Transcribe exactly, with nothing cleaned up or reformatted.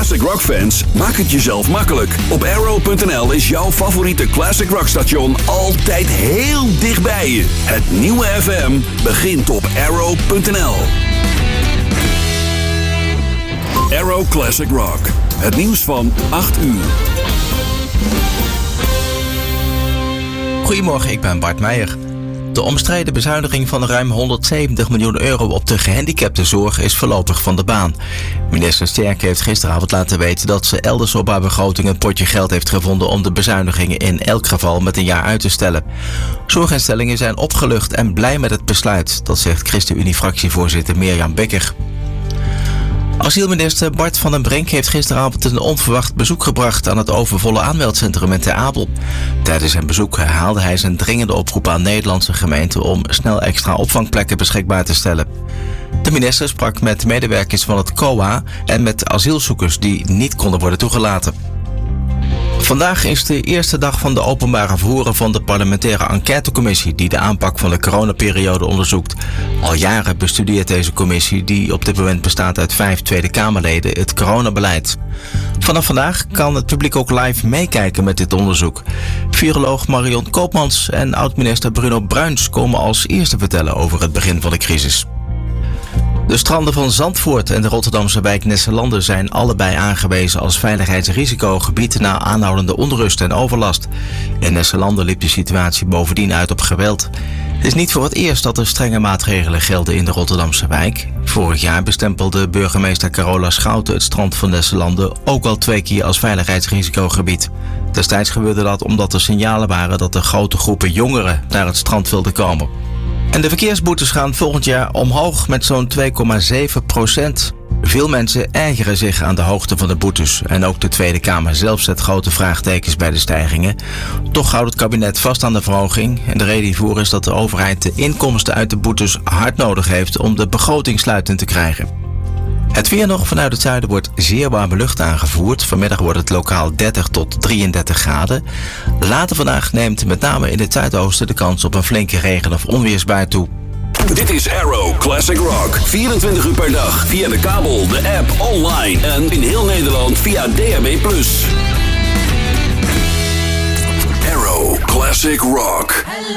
Classic Rock fans, maak het jezelf makkelijk. Op arrow punt n l is jouw favoriete Classic Rock station altijd heel dichtbij je. Het nieuwe F M begint op arrow punt n l. Arrow Classic Rock. Het nieuws van acht uur. Goedemorgen, ik ben Bart Meijer. De omstreden bezuiniging van ruim honderdzeventig miljoen euro op de gehandicaptenzorg is voorlopig van de baan. Minister Sterk heeft gisteravond laten weten dat ze elders op haar begroting een potje geld heeft gevonden om de bezuinigingen in elk geval met een jaar uit te stellen. Zorginstellingen zijn opgelucht en blij met het besluit, dat zegt ChristenUnie-fractievoorzitter Mirjam Bekker. Asielminister Bart van den Brink heeft gisteravond een onverwacht bezoek gebracht aan het overvolle aanmeldcentrum in Ter Apel. Tijdens zijn bezoek herhaalde hij zijn dringende oproep aan Nederlandse gemeenten om snel extra opvangplekken beschikbaar te stellen. De minister sprak met medewerkers van het C O A en met asielzoekers die niet konden worden toegelaten. Vandaag is de eerste dag van de openbare verhoren van de parlementaire enquêtecommissie die de aanpak van de coronaperiode onderzoekt. Al jaren bestudeert deze commissie, die op dit moment bestaat uit vijf Tweede Kamerleden, het coronabeleid. Vanaf vandaag kan het publiek ook live meekijken met dit onderzoek. Viroloog Marion Koopmans en oud-minister Bruno Bruins komen als eerste vertellen over het begin van de crisis. De stranden van Zandvoort en de Rotterdamse wijk Nesselanden zijn allebei aangewezen als veiligheidsrisicogebied na aanhoudende onrust en overlast. In Nesselanden liep de situatie bovendien uit op geweld. Het is niet voor het eerst dat er strenge maatregelen gelden in de Rotterdamse wijk. Vorig jaar bestempelde burgemeester Carola Schouten het strand van Nesselanden ook al twee keer als veiligheidsrisicogebied. Destijds gebeurde dat omdat er signalen waren dat er grote groepen jongeren naar het strand wilden komen. En de verkeersboetes gaan volgend jaar omhoog met zo'n twee komma zeven procent. Veel mensen ergeren zich aan de hoogte van de boetes. En ook de Tweede Kamer zelf zet grote vraagtekens bij de stijgingen. Toch houdt het kabinet vast aan de verhoging. En de reden hiervoor is dat de overheid de inkomsten uit de boetes hard nodig heeft om de begroting sluitend te krijgen. Het weer nog vanuit het zuiden wordt zeer warme lucht aangevoerd. Vanmiddag wordt het lokaal dertig tot drieëndertig graden. Later vandaag neemt met name in het zuidoosten de kans op een flinke regen- of onweersbui toe. Dit is Arrow Classic Rock. vierentwintig uur per dag via de kabel, de app, online en in heel Nederland via D A B plus. Arrow Classic Rock.